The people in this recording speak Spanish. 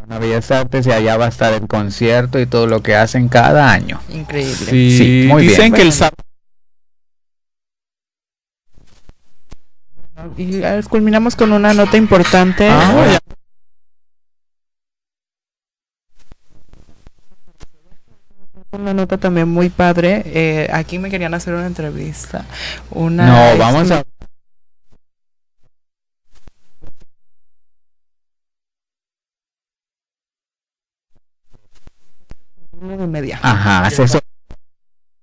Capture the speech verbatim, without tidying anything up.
Una Bellas Artes y allá va a estar el concierto y todo lo que hacen cada año. Increíble. Sí, Sí, muy dicen bien. que el Bueno, sábado. y eh, culminamos con una nota importante. Ah, ya. Una nota también muy padre. Eh, aquí me querían hacer una entrevista. Una No, ex- vamos a... y media. Ajá, asesor